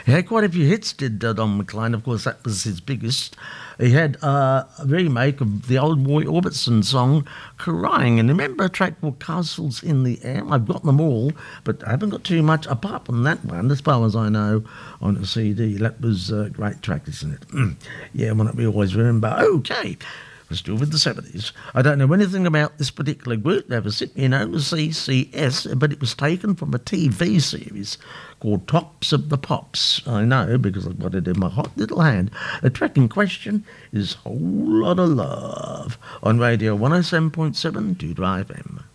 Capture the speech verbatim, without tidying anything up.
He had quite a few hits, did uh, Don McLean. Of course, that was his biggest. He had uh, a remake of the old Roy Orbison song, Crying. And remember a track called Castles in the Air? I've got them all, but I haven't got too much apart from that one, as far as I know, on a C D. That was a great track, isn't it? Yeah, one that we always remember. Okay. We're still with the seventies. I don't know anything about this particular group. They were simply known as C C S, but it was taken from a T V series called Tops of the Pops. I know, because I've got it in my hot little hand. The track in question is Whole Lot of Love on Radio one oh seven point seven Doo Doo F M.